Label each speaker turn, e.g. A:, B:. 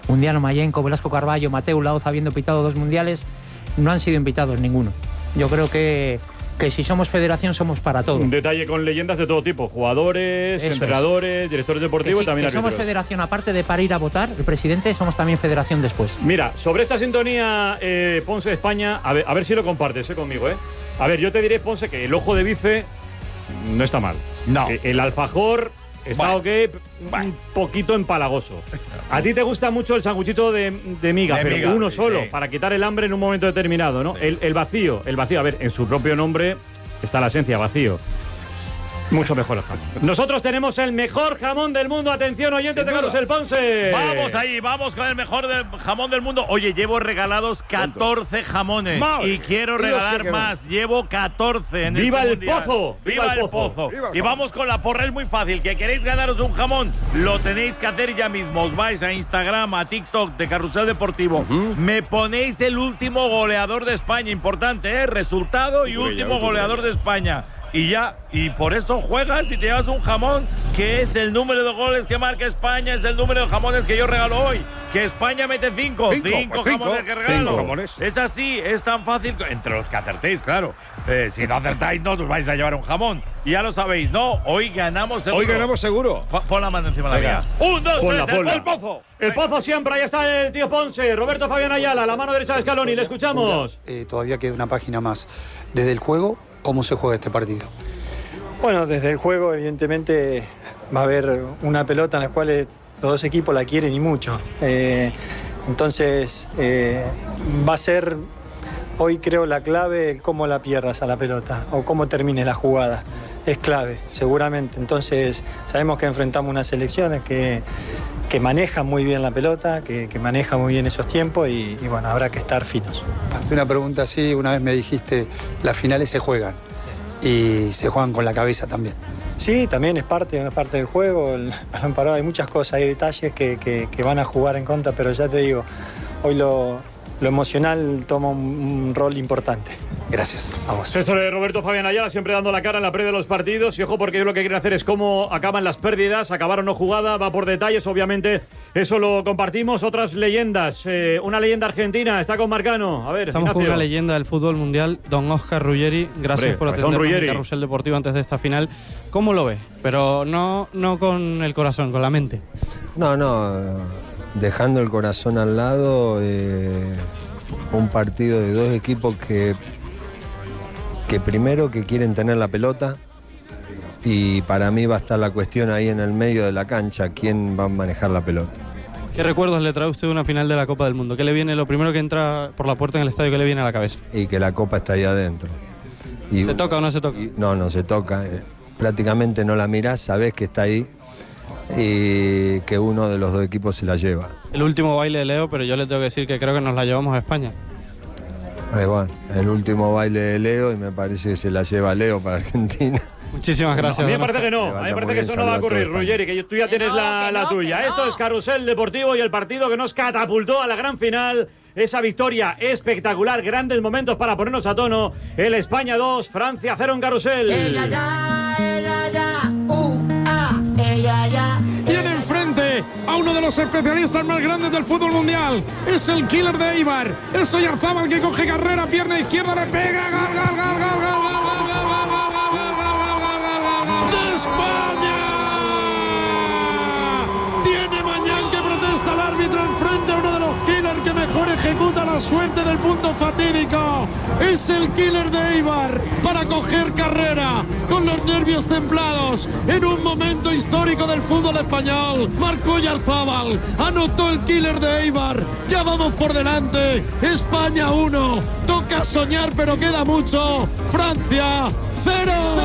A: Mundial Mayenco, Velasco Carballo, Mateu Laoz, habiendo pitado 2 mundiales, no han sido invitados ninguno. Yo creo que si somos federación somos para todo.
B: Un detalle con leyendas de todo tipo, jugadores, entrenadores, directores deportivos y también
A: árbitros. Somos federación, aparte de para ir a votar, el presidente, somos también federación después.
B: Mira, sobre esta sintonía, Ponce de España, a ver si lo compartes conmigo, A ver, yo te diré, Ponce, que el ojo de bife no está mal.
C: No.
B: El alfajor está un poquito empalagoso. A ti te gusta mucho el sanguchito de miga, pero uno solo, para quitar el hambre en un momento determinado, ¿no? Sí. El vacío, a ver, en su propio nombre está la esencia, vacío. Mucho mejor el jamón. Nosotros tenemos el mejor jamón del mundo. Atención, oyentes de Carrusel Ponce.
C: Vamos ahí, vamos con el mejor jamón del mundo. Oye, llevo regalados 14 jamones. Y quiero regalar más. Llevo 14 en
B: ¡Viva
C: este
B: el
C: mundial.
B: pozo!
C: ¡Viva el pozo! Y vamos con la porra, es muy fácil. ¿Que queréis ganaros un jamón? Lo tenéis que hacer ya mismo. Os vais a Instagram, a TikTok de Carrusel Deportivo. Me ponéis el último goleador de España. Importante, resultado y último goleador de España. Y ya, y por eso juegas y te llevas un jamón, que es el número de goles que marca España, es el número de jamones que yo regalo hoy. Que España mete 5 jamones que regalo. Es así, es tan fácil, entre los que acertéis, claro. Si no acertáis, no os vais a llevar un jamón. Y ya lo sabéis, ¿no? Hoy ganamos seguro.
D: Hoy ganamos seguro.
C: Pon la mano encima de la mía. 1, 2, 3, el pozo.
B: El pozo siempre, ahí está el tío Ponce. Roberto Fabián Ayala, la mano derecha de Scaloni, le escuchamos.
E: Todavía queda una página más. Desde el juego, ¿cómo se juega este partido?
F: Bueno, desde el juego evidentemente va a haber una pelota en la cual los dos equipos la quieren y mucho. Entonces va a ser hoy creo la clave cómo la pierdas a la pelota o cómo termine la jugada. Es clave, seguramente. Entonces sabemos que enfrentamos unas selecciones que manejan muy bien la pelota, que manejan muy bien esos tiempos y bueno, habrá que estar finos.
E: Una pregunta así, una vez me dijiste, las finales se juegan. Y se juegan con la cabeza también.
F: Sí, también es parte del juego. Hay muchas cosas, hay detalles que van a jugar en contra, pero ya te digo, hoy lo emocional toma un rol importante.
E: Gracias. Vamos.
B: Eso de Roberto Fabián Ayala, siempre dando la cara en la previa de los partidos. Y ojo, porque ellos lo que quieren hacer es cómo acaban las pérdidas, acabar o no jugada, va por detalles, obviamente. Eso lo compartimos. Otras leyendas. Una leyenda argentina, está con Marcano. A ver,
G: estamos
B: Ignacio.
G: con una leyenda del fútbol mundial, don Óscar Ruggeri. Gracias por atendernos en Carrusel Deportivo antes de esta final. ¿Cómo lo ves? Pero no con el corazón, con la mente.
H: No, dejando el corazón al lado, un partido de dos equipos que primero que quieren tener la pelota y para mí va a estar la cuestión ahí en el medio de la cancha, quién va a manejar la pelota.
G: ¿Qué recuerdos le trae usted de una final de la Copa del Mundo? ¿Qué le viene, lo primero que entra por la puerta en el estadio, qué le viene a la cabeza?
H: Y que la Copa está ahí adentro. Y,
G: ¿se toca o no se toca?
H: No se toca. Prácticamente no la mirás, sabés que está ahí y que uno de los dos equipos se la lleva.
G: El último baile de Leo, pero yo le tengo que decir que creo que nos la llevamos a España.
H: Bueno, el último baile de Leo y me parece que se la lleva Leo para Argentina.
G: Muchísimas gracias.
B: A mí me parece que no, a mí me parece que eso no va a ocurrir, Ruggeri, que tú ya tienes la tuya. No. Esto es Carrusel Deportivo y el partido que nos catapultó a la gran final. Esa victoria espectacular, grandes momentos para ponernos a tono. El España 2, Francia 0 en Carrusel.
I: Ella ya, ella ya.
D: Tiene enfrente a uno de los especialistas más grandes del fútbol mundial. Es el killer de Eibar. Es Oyarzábal que coge carrera, pierna izquierda, le pega, gol. ¡De España! Tiene Mañán que protesta al árbitro enfrente a uno de los killers que mejor ejecuta la suerte del punto fatídico. Es el killer de Eibar para coger carrera con los nervios templados en un momento histórico del fútbol español. Marcó Oyarzábal, anotó el killer de Eibar. Ya vamos por delante. España 1. Toca soñar, pero queda mucho. Francia 0.